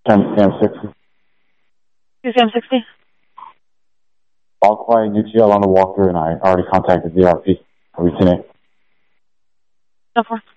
Cam 60. Cam 60. All quiet UTL on the walkthrough, and I already contacted the RP. Are we 10-8? Go for it.